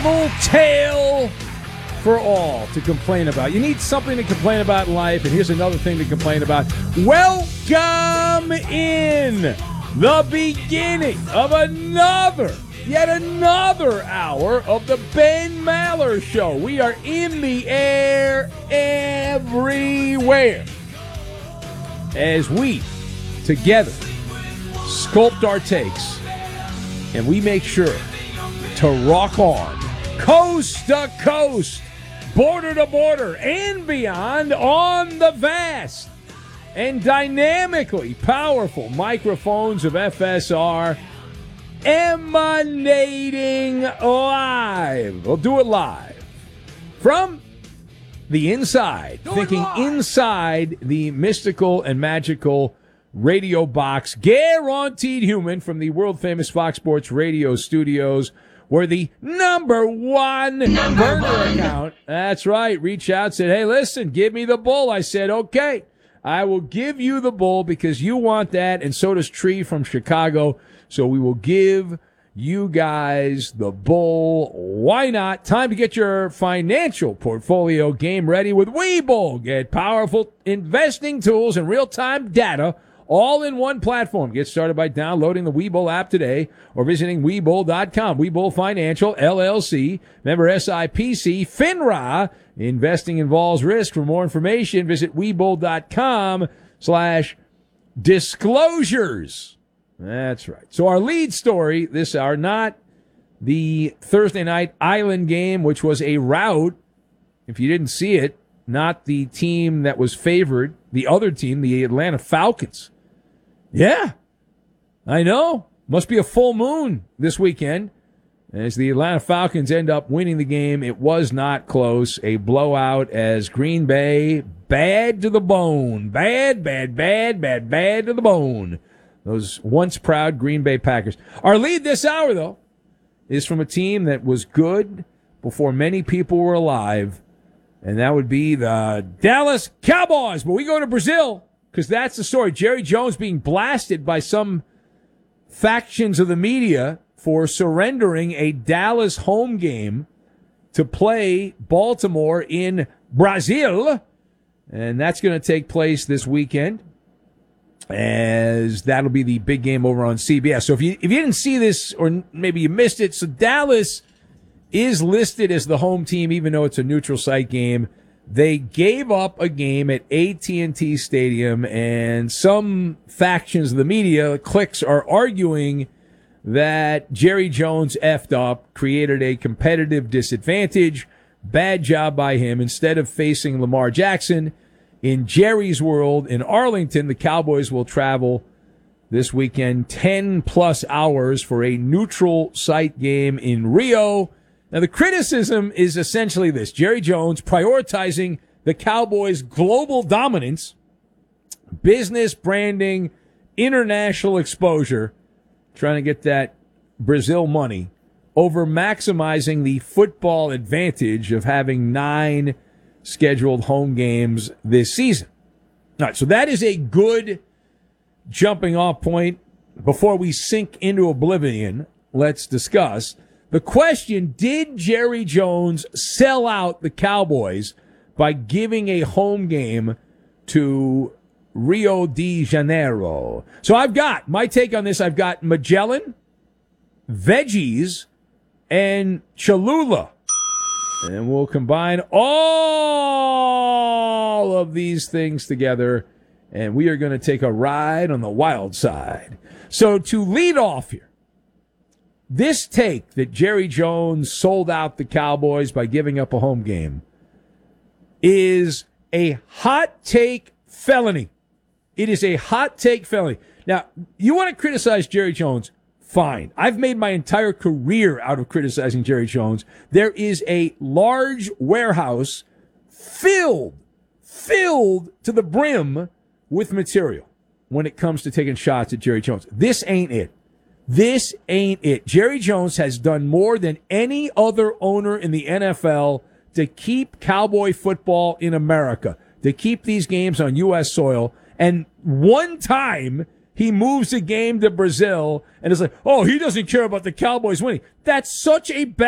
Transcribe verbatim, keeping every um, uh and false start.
travel tale for all to complain about. You need something to complain about in life, and here's another thing to complain about. Welcome in the beginning of another, yet another hour of the Ben Maller Show. We are in the air everywhere as we, together, sculpt our takes, and we make sure to rock on coast to coast, border to border, and beyond on the vast and dynamically powerful microphones of F S R, emanating live. We'll do it live from the inside, do thinking inside the mystical and magical radio box, guaranteed human, from the world-famous Fox Sports Radio studios, where the number one number burner one. account, that's right, reached out, said, hey, listen, give me the bull. I said, okay, I will give you the bull because you want that, and so does Tree from Chicago. So we will give you guys the bull. Why not? Time to get your financial portfolio game ready with Webull. Get powerful investing tools and real-time data all in one platform. Get started by downloading the Webull app today or visiting Webull dot com. Webull Financial, L L C, member S I P C, FINRA. Investing involves risk. For more information, visit Webull dot com slash disclosures. That's right. So our lead story this hour, not the Thursday night Island game, which was a rout. If you didn't see it, not the team that was favored, the other team, the Atlanta Falcons. Yeah, I know. Must be a full moon this weekend as the Atlanta Falcons end up winning the game. It was not close. A blowout as Green Bay, bad to the bone. Bad, bad, bad, bad, bad to the bone. Those once proud Green Bay Packers. Our lead this hour, though, is from a team that was good before many people were alive, and that would be the Dallas Cowboys. But we go to Brazil because that's the story. Jerry Jones being blasted by some factions of the media for surrendering a Dallas home game to play Baltimore in Brazil. And that's going to take place this weekend, as that'll be the big game over on C B S. So if you if you didn't see this, or maybe you missed it, so Dallas is listed as the home team, even though it's a neutral site game. They gave up a game at A T and T Stadium, and some factions of the media, cliques, are arguing that Jerry Jones effed up, created a competitive disadvantage. Bad job by him. Instead of facing Lamar Jackson in Jerry's world in Arlington, the Cowboys will travel this weekend ten plus hours for a neutral site game in Rio. Now, the criticism is essentially this. Jerry Jones prioritizing the Cowboys' global dominance, business branding, international exposure, trying to get that Brazil money, over maximizing the football advantage of having nine scheduled home games this season. All right, so that is a good jumping off point. Before we sink into oblivion, let's discuss the question: did Jerry Jones sell out the Cowboys by giving a home game to Rio de Janeiro? So I've got my take on this. I've got Magellan, veggies, and Cholula. And we'll combine all of these things together, and we are going to take a ride on the wild side. So to lead off here, this take that Jerry Jones sold out the Cowboys by giving up a home game is a hot take felony. It is a hot take felony. Now, you want to criticize Jerry Jones? Fine. I've made my entire career out of criticizing Jerry Jones. There is a large warehouse filled, filled to the brim with material when it comes to taking shots at Jerry Jones. This ain't it. This ain't it. Jerry Jones has done more than any other owner in the N F L to keep Cowboy football in America, to keep these games on U S soil. And one time he moves a game to Brazil and is like, oh, he doesn't care about the Cowboys winning. That's such a bad